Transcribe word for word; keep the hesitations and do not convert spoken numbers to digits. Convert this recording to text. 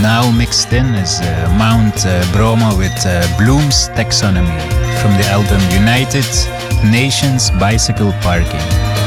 now mixed in is uh, Mount uh, Bromo with uh, Bloom's Taxonomy from the album United Nations Bicycle Parking.